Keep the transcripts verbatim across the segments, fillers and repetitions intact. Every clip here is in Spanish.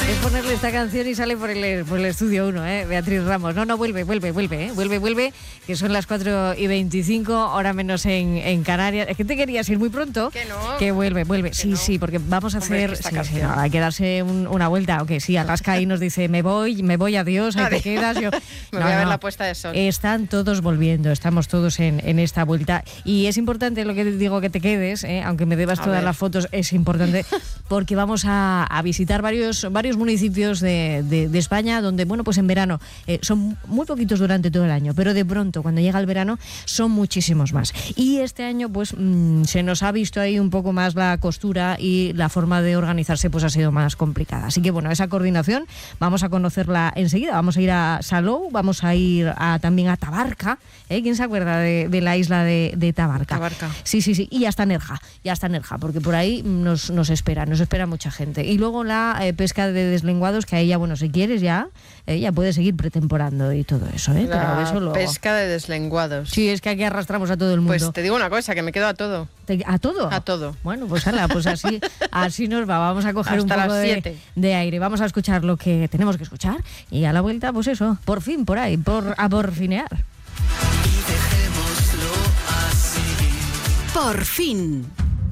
Es ponerle esta canción y sale por el, por el estudio uno, ¿eh? Beatriz Ramos. No, no, vuelve, vuelve, vuelve, ¿eh? Vuelve, vuelve, que son las cuatro y veinticinco, hora menos en, en Canarias. Es que te querías ir muy pronto. Que no. Que vuelve, vuelve. Que sí, no. sí, porque vamos a Hombre, hacer... es que sí, esta sí, canción. no, hay que darse un, una vuelta. Ok, sí, Alaska ahí nos dice, me voy, me voy, adiós, ahí te Adiós. quedas. Yo, Me no, voy a ver no. la puesta de sol. Están todos volviendo, estamos todos en, en esta vuelta. Y es importante lo que te digo, que te quedes, ¿eh? Aunque me debas A todas ver. las fotos, es importante porque vamos a, a visitar varios, varios municipios de, de, de España donde, bueno, pues en verano eh, son muy poquitos durante todo el año, pero de pronto cuando llega el verano son muchísimos más. Y este año pues mmm, se nos ha visto ahí un poco más la costura y la forma de organizarse pues ha sido más complicada. Así que bueno, esa coordinación vamos a conocerla enseguida. Vamos a ir a Salou, vamos a ir a, también a Tabarca. ¿eh? ¿Quién se acuerda de, de la isla de, de Tabarca? Tabarca. Sí, sí, sí. Y hasta Nerja, y hasta Nerja, porque por ahí nos, nos espera, nos espera mucha gente. Y luego la eh, pesca de deslenguados, que ahí ya, bueno, si quieres ya, eh, ya puedes seguir pretemporando y todo eso, ¿eh? La Pero eso luego. pesca de deslenguados. Sí, es que aquí arrastramos a todo el mundo. Pues te digo una cosa, que me quedo a todo. ¿Te- ¿A todo? A todo. Bueno, pues ala, pues así, así nos va. Vamos a coger Hasta un poco las de, siete. de aire. Vamos a escuchar lo que tenemos que escuchar. Y a la vuelta, pues eso, por fin, por ahí, por a porfinear. Por fin.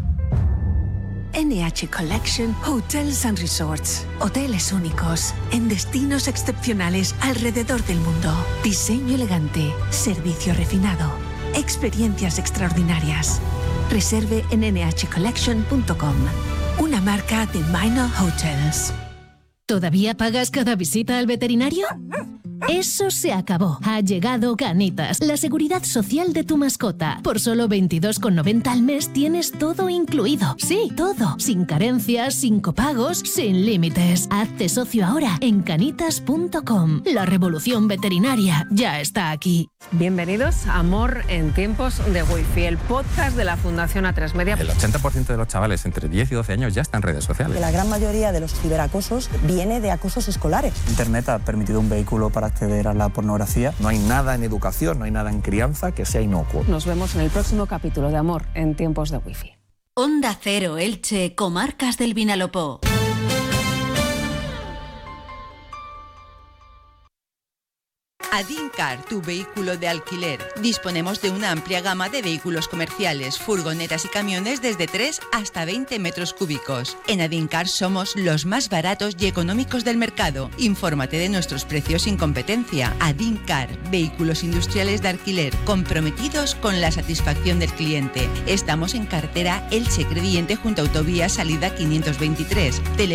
N H Collection Hotels and Resorts. Hoteles únicos en destinos excepcionales alrededor del mundo. Diseño elegante, servicio refinado, experiencias extraordinarias. Reserve en ene hache collection punto com. Una marca de Minor Hotels. ¿Todavía pagas cada visita al veterinario? Eso se acabó. Ha llegado Canitas, la seguridad social de tu mascota. Por solo veintidós con noventa al mes tienes todo incluido. Sí, todo. Sin carencias, sin copagos, sin límites. Hazte socio ahora en canitas punto com. La revolución veterinaria ya está aquí. Bienvenidos a Amor en tiempos de Wi-Fi, el podcast de la Fundación A tres Media. El ochenta por ciento de los chavales entre diez y doce años ya están en redes sociales. La gran mayoría de los ciberacosos viene de acosos escolares. Internet ha permitido un vehículo para acceder a la pornografía. No hay nada en educación, no hay nada en crianza que sea inocuo. Nos vemos en el próximo capítulo de Amor en tiempos de Wi-Fi. Onda Cero Elche, Comarcas del Vinalopó. Adincar, tu vehículo de alquiler. Disponemos de una amplia gama de vehículos comerciales, furgonetas y camiones desde tres hasta veinte metros cúbicos. En Adincar somos los más baratos y económicos del mercado. Infórmate de nuestros precios sin competencia. Adincar, vehículos industriales de alquiler, comprometidos con la satisfacción del cliente. Estamos en carretera Elche Crevillente junto a Autovía Salida quinientos veintitrés. Tele